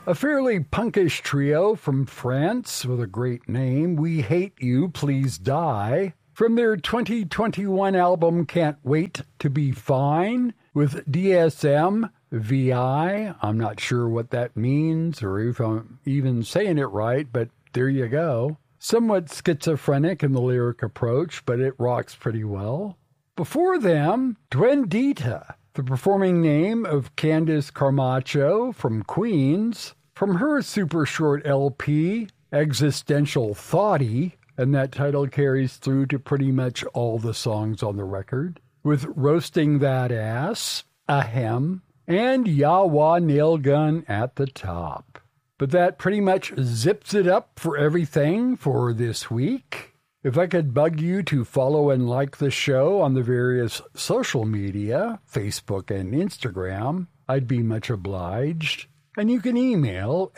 A fairly punkish trio from France with a great name, We Hate You, Please Die. From their 2021 album Can't Wait to Be Fine, with DSM VI. I'm not sure what that means or if I'm even saying it right, but there you go. Somewhat schizophrenic in the lyric approach, but it rocks pretty well. Before them, Duendita, the performing name of Candice Carmacho from Queens, from her super short LP, Existential Thoughty, and that title carries through to pretty much all the songs on the record, with Roasting That Ass, Ahem, and Yawa Nailgun at the top. But that pretty much zips it up for everything for this week. If I could bug you to follow and like the show on the various social media, Facebook and Instagram, I'd be much obliged. And you can email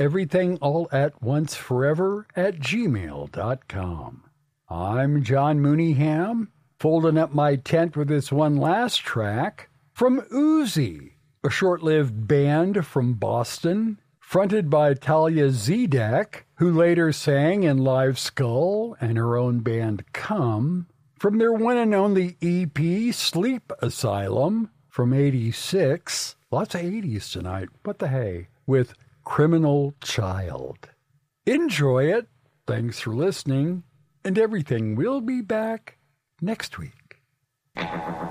everythingallatonceforever@gmail.com. I'm John Mooneyham, folding up my tent with this one last track from Uzi, a short-lived band from Boston, fronted by Talia Zedek, who later sang in Live Skull and her own band Come, from their one and only EP, Sleep Asylum, from '86. Lots of 80s tonight. What the hey? With Criminal Child. Enjoy it. Thanks for listening. And everything will be back next week.